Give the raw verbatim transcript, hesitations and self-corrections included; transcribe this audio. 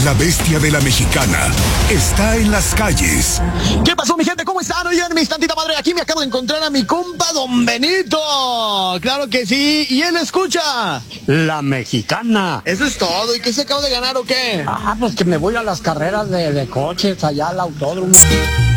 La bestia de la mexicana está en las calles. ¿Qué pasó, mi gente? ¿Cómo están? Oigan, mi tantita madre, aquí me acabo de encontrar a mi compa Don Benito. Claro que sí, y él escucha La Mexicana. Eso es todo. ¿Y qué se acaba de ganar o qué? Ah, pues que me voy a las carreras de, de coches allá al autódromo.